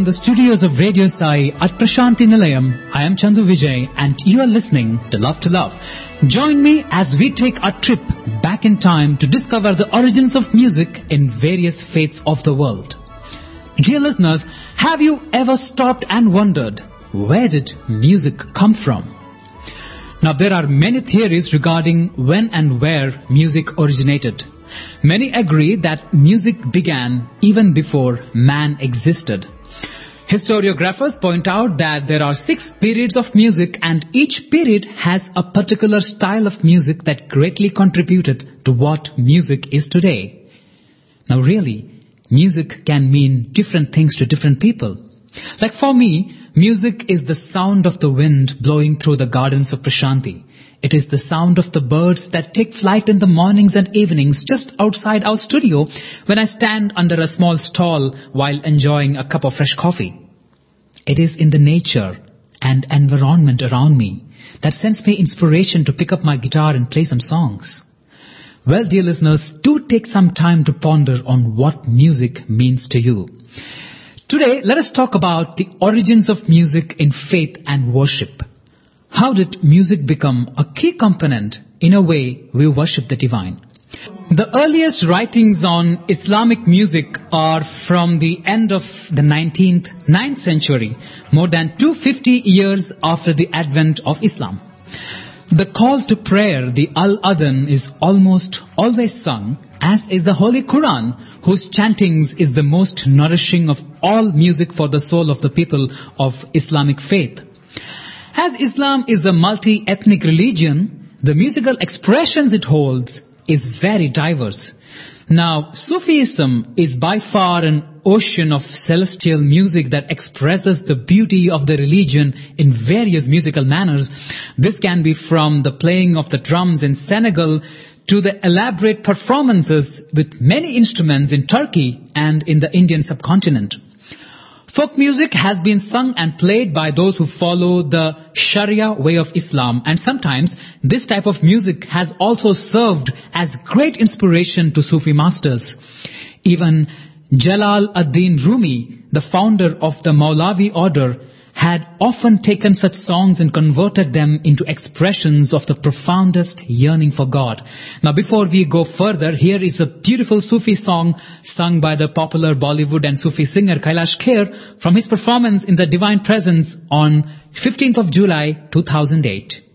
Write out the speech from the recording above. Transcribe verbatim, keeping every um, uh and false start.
the studios of Radio Sai at Prashanti Nilayam, I am Chandu Vijay and you are listening to Love to Love. Join me as we take a trip back in time to discover the origins of music in various faiths of the world. Dear listeners, have you ever stopped and wondered, where did music come from? Now there are many theories regarding when and where music originated. Many agree that music began even before man existed. Historiographers point out that there are six periods of music and each period has a particular style of music that greatly contributed to what music is today. Now really, music can mean different things to different people. Like for me, music is the sound of the wind blowing through the gardens of Prashanti. It is the sound of the birds that take flight in the mornings and evenings just outside our studio when I stand under a small stall while enjoying a cup of fresh coffee. It is in the nature and environment around me that sends me inspiration to pick up my guitar and play some songs. Well, dear listeners, do take some time to ponder on what music means to you. Today, let us talk about the origins of music in faith and worship. How did music become a key component in a way we worship the divine? The earliest writings on Islamic music are from the end of the nineteenth, ninth century, more than two hundred fifty years after the advent of Islam. The call to prayer, the Al-Adhan, is almost always sung, as is the Holy Quran, whose chantings is the most nourishing of all music for the soul of the people of Islamic faith. As Islam is a multi-ethnic religion, the musical expressions it holds is very diverse. Now, Sufism is by far an ocean of celestial music that expresses the beauty of the religion in various musical manners. This can be from the playing of the drums in Senegal to the elaborate performances with many instruments in Turkey and in the Indian subcontinent. Folk music has been sung and played by those who follow the Sharia way of Islam, and sometimes this type of music has also served as great inspiration to Sufi masters. Even Jalal ad-Din Rumi, the founder of the Maulavi order, had often taken such songs and converted them into expressions of the profoundest yearning for God. Now before we go further, here is a beautiful Sufi song sung by the popular Bollywood and Sufi singer Kailash Kher from his performance in the Divine Presence on fifteenth of July two thousand eight.